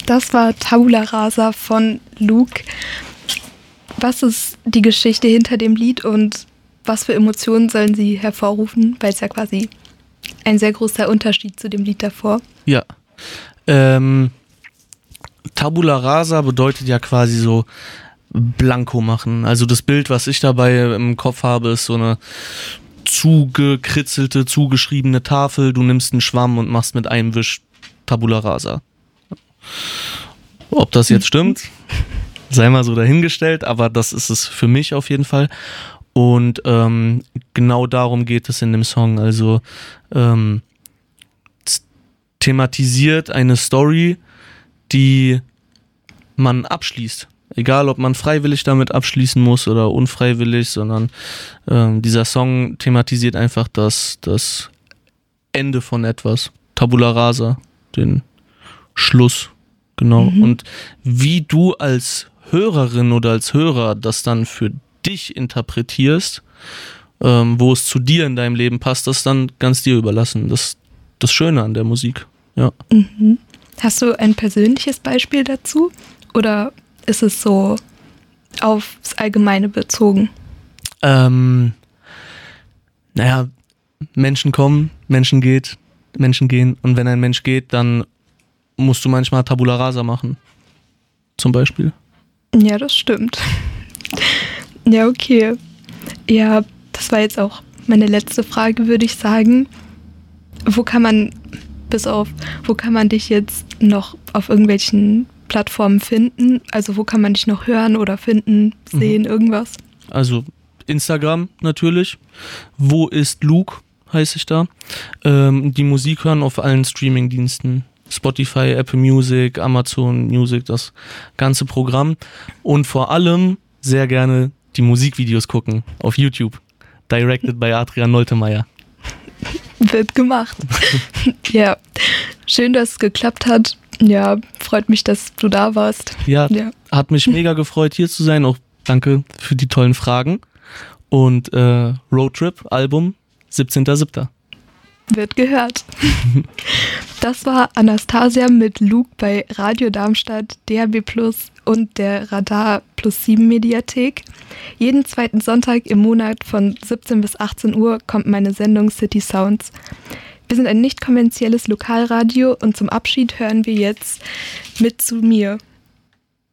Das war Tabula Rasa von Luke. Was ist die Geschichte hinter dem Lied und was für Emotionen sollen sie hervorrufen? Weil es ja quasi ein sehr großer Unterschied zu dem Lied davor. Ja. Tabula Rasa bedeutet ja quasi so blanko machen. Also das Bild, was ich dabei im Kopf habe, ist so eine zugekritzelte, zugeschriebene Tafel. Du nimmst einen Schwamm und machst mit einem Wisch Tabula Rasa. Ob das jetzt stimmt, sei mal so dahingestellt, aber das ist es für mich auf jeden Fall. Und genau darum geht es in dem Song. Also thematisiert eine Story, die man abschließt. Egal, ob man freiwillig damit abschließen muss oder unfreiwillig, sondern dieser Song thematisiert einfach das Ende von etwas. Tabula Rasa, den Schluss, genau. Und wie du als Hörerin oder als Hörer das dann für dich interpretierst, wo es zu dir in deinem Leben passt, das dann ganz dir überlassen. Das Schöne an der Musik, ja. Mhm. Hast du ein persönliches Beispiel dazu? Oder ist es so aufs Allgemeine bezogen? Naja, Menschen kommen, Menschen gehen. Und wenn ein Mensch geht, dann musst du manchmal Tabula Rasa machen. Zum Beispiel. Ja, das stimmt. Ja, okay. Ja, das war jetzt auch meine letzte Frage, würde ich sagen. Wo kann man dich jetzt noch auf irgendwelchen Plattformen finden? Also wo kann man dich noch hören oder finden, sehen, irgendwas? Also Instagram natürlich. Wo ist Luke, heiße ich da. Die Musik hören auf allen Streamingdiensten. Spotify, Apple Music, Amazon Music, das ganze Programm. Und vor allem sehr gerne die Musikvideos gucken auf YouTube. Directed by Adrian Noltemeyer. Wird gemacht. Ja, schön, dass es geklappt hat. Ja, freut mich, dass du da warst. Ja, hat mich mega gefreut, hier zu sein. Auch danke für die tollen Fragen. Und Roadtrip, Album, 17.07. Wird gehört. Das war Anastasia mit Luke bei Radio Darmstadt, DAB+ und der Radar +7 Mediathek. Jeden zweiten Sonntag im Monat von 17 bis 18 Uhr kommt meine Sendung City Sounds. Wir sind ein nicht kommerzielles Lokalradio und zum Abschied hören wir jetzt Mit zu mir.